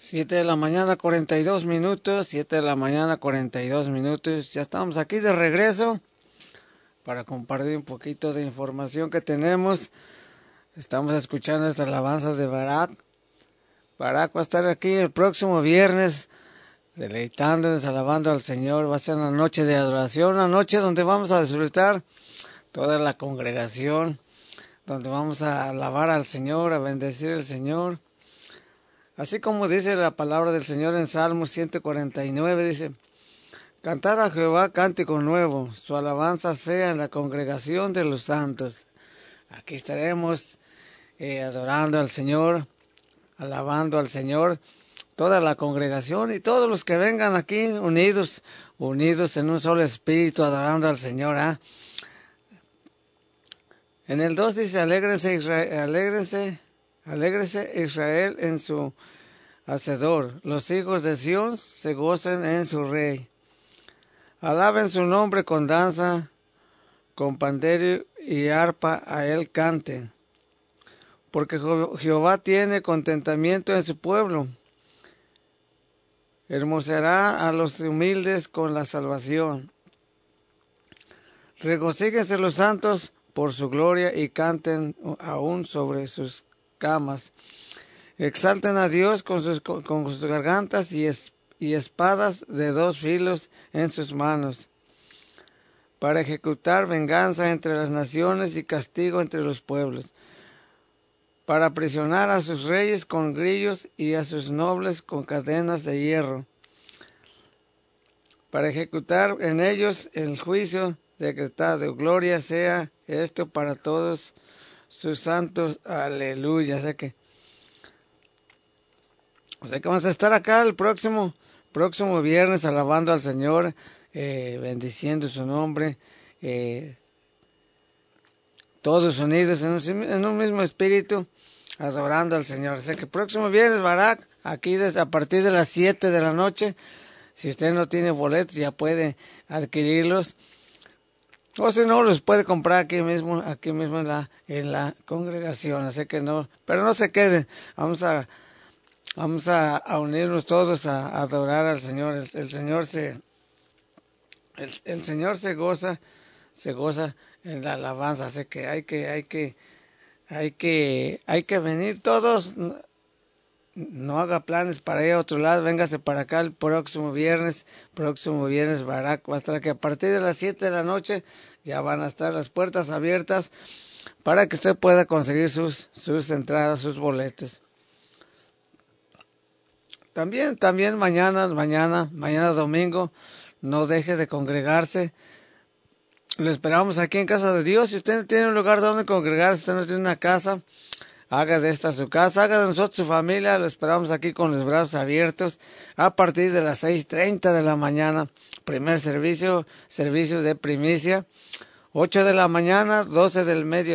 7 de la mañana, 42 minutos. 7 de la mañana, 42 minutos. Ya estamos aquí de regreso para compartir un poquito de información que tenemos. Estamos escuchando estas alabanzas de Barak. Barak va a estar aquí el próximo viernes, deleitándonos, alabando al Señor. Va a ser una noche de adoración, una noche donde vamos a disfrutar toda la congregación, donde vamos a alabar al Señor, a bendecir al Señor. Así como dice la palabra del Señor en Salmos 149, dice: Cantad a Jehová cántico nuevo, su alabanza sea en la congregación de los santos. Aquí estaremos adorando al Señor, alabando al Señor, toda la congregación y todos los que vengan aquí unidos en un solo espíritu, adorando al Señor. En el 2 dice: Alégrese Israel en su Hacedor, los hijos de Sión se gocen en su Rey. Alaben su nombre con danza, con pandero y arpa a él canten. Porque Jehová tiene contentamiento en su pueblo. Hermoseará a los humildes con la salvación. Regocíguense los santos por su gloria y canten aún sobre sus camas. Exalten a Dios con sus gargantas y espadas de dos filos en sus manos, para ejecutar venganza entre las naciones y castigo entre los pueblos, para aprisionar a sus reyes con grillos y a sus nobles con cadenas de hierro, para ejecutar en ellos el juicio decretado. Gloria sea esto para todos sus santos. Aleluya. O sea que vamos a estar acá el próximo viernes alabando al Señor, bendiciendo su nombre, todos unidos en un mismo espíritu, adorando al Señor. O sea que el próximo viernes, Barak, aquí a partir de las 7 de la noche, si usted no tiene boletos ya puede adquirirlos, o si no, los puede comprar aquí mismo en la congregación. Así que no, pero no se queden, vamos a unirnos todos a adorar al Señor. El Señor se goza en la alabanza. Así que hay que venir todos. No haga planes para ir a otro lado, véngase para acá el próximo viernes. Barak va a estar aquí a partir de las 7 de la noche. Ya van a estar las puertas abiertas para que usted pueda conseguir sus entradas, sus boletos. También mañana domingo, no deje de congregarse. Lo esperamos aquí en Casa de Dios. Si usted no tiene un lugar donde congregarse, si usted no tiene una casa, haga de esta su casa, haga de nosotros su familia. Lo esperamos aquí con los brazos abiertos a partir de las 6:30 de la mañana. Primer servicio de primicia. 8 de la mañana, 12 del mediodía.